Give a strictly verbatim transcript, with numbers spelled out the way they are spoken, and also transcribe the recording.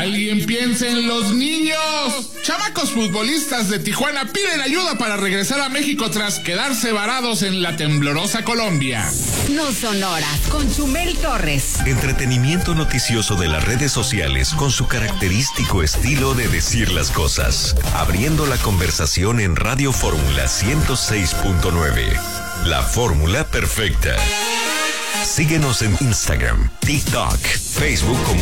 ¡Alguien piense en los niños! Chamacos futbolistas de Tijuana piden ayuda para regresar a México tras quedarse varados en la temblorosa Colombia. No son horas con Chumel Torres. Entretenimiento noticioso de las redes sociales con su característico estilo de decir las cosas. Abriendo la conversación en Radio Fórmula ciento seis punto nueve. La fórmula perfecta. Síguenos en Instagram, TikTok, Facebook como